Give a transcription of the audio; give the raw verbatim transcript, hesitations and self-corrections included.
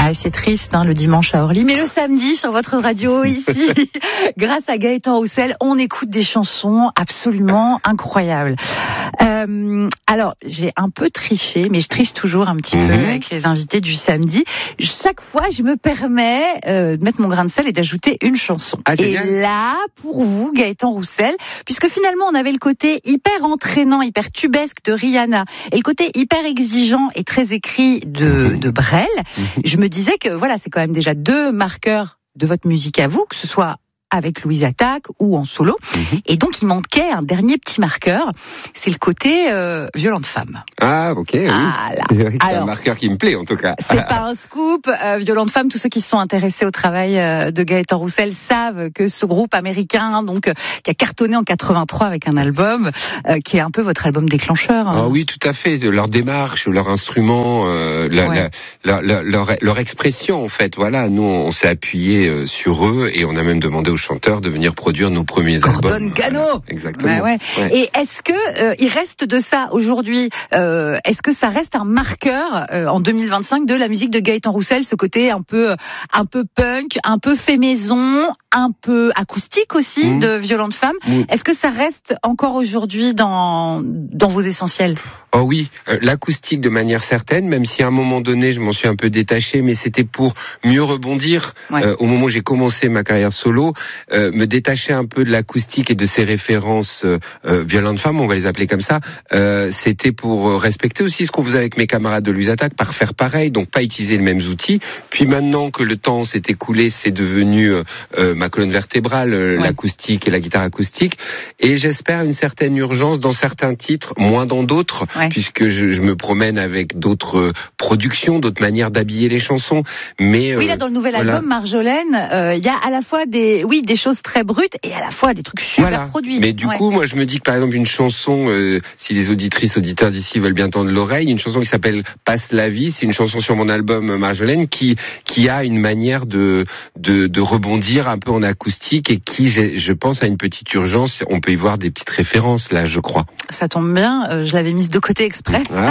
Ah, c'est triste, hein, le dimanche à Orly, mais le samedi sur votre radio ici, grâce à Gaëtan Roussel, on écoute des chansons absolument incroyables. Euh, alors, j'ai un peu triché, mais je triche toujours un petit mmh. peu avec les invités du samedi. Chaque fois, je me permets euh, de mettre mon grain de sel et d'ajouter une chanson. Ah, et là, pour vous, Gaëtan Roussel, puisque finalement, on avait le côté hyper entraînant, hyper tubesque de Rihanna, et le côté hyper exigeant et très écrit de, mmh. de Brel, mmh. je me disais que voilà, c'est quand même déjà deux marqueurs de votre musique à vous, que ce soit avec Louise Attaque ou en solo. Mmh. Et donc, il manquait un dernier petit marqueur, c'est le côté euh, violente femme. Ah, ok. Oui. Ah, là. C'est Alors, un marqueur qui me plaît, en tout cas. C'est pas un scoop. Euh, violente femme, tous ceux qui se sont intéressés au travail euh, de Gaëtan Roussel savent que ce groupe américain, donc, euh, qui a cartonné en quatre-vingt-trois avec un album, euh, qui est un peu votre album déclencheur. Hein. Ah oui, tout à fait. Leur démarche, leur instrument, euh, la, ouais. la, la, la, leur, leur expression, en fait. Voilà, nous, on s'est appuyé sur eux et on a même demandé aux chanteurs de venir produire nos premiers Gordon albums. Cano. Voilà, exactement. Ouais, ouais. Ouais. Et est-ce que euh, il reste de ça aujourd'hui euh, Est-ce que ça reste un marqueur euh, en deux mille vingt-cinq de la musique de Gaëtan Roussel, ce côté un peu, un peu punk, un peu fait maison, un peu acoustique aussi mmh. de Violente Femme. Mmh. Est-ce que ça reste encore aujourd'hui dans dans vos essentiels? Oh oui, euh, l'acoustique de manière certaine, même si à un moment donné je m'en suis un peu détaché, mais c'était pour mieux rebondir. Ouais. Euh, au moment où j'ai commencé ma carrière solo, euh, me détacher un peu de l'acoustique et de ces références euh, euh, violentes femmes, on va les appeler comme ça. Euh, c'était pour respecter aussi ce qu'on faisait avec mes camarades de Louise Attaque, par faire pareil, donc pas utiliser les mêmes outils. Puis maintenant que le temps s'est écoulé, c'est devenu euh, euh, ma colonne vertébrale, euh, ouais. l'acoustique et la guitare acoustique. Et j'espère une certaine urgence dans certains titres, moins dans d'autres. Ouais. Puisque je, je me promène avec d'autres euh, productions, d'autres manières d'habiller les chansons. Mais euh, oui, là dans le nouvel voilà. album Marjolaine, il euh, y a à la fois des, oui, des choses très brutes et à la fois des trucs super voilà. produits. Mais du ouais. coup, moi, je me dis que par exemple une chanson, euh, si les auditrices, auditeurs d'ici veulent bien tendre l'oreille, une chanson qui s'appelle Passe la vie, c'est une chanson sur mon album Marjolaine qui qui a une manière de de, de rebondir un peu en acoustique et qui, je pense, a une petite urgence. On peut y voir des petites références là, je crois. Ça tombe bien, euh, je l'avais mise de côté exprès. Ah.